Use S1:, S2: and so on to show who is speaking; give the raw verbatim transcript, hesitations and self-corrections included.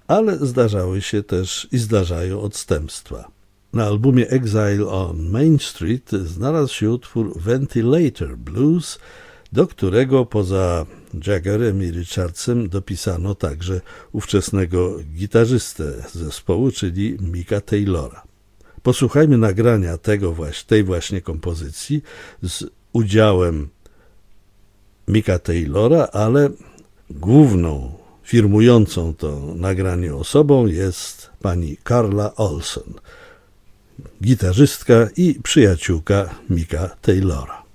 S1: ale zdarzały się też i zdarzają odstępstwa. Na albumie Exile on Main Street znalazł się utwór Ventilator Blues, do którego poza Jaggerem i Richardsem dopisano także ówczesnego gitarzystę zespołu, czyli Micka Taylora. Posłuchajmy nagrania tego właśnie, tej właśnie kompozycji z udziałem Micka Taylora, ale główną, firmującą to nagranie osobą jest pani Carla Olson, gitarzystka i przyjaciółka Micka Taylora.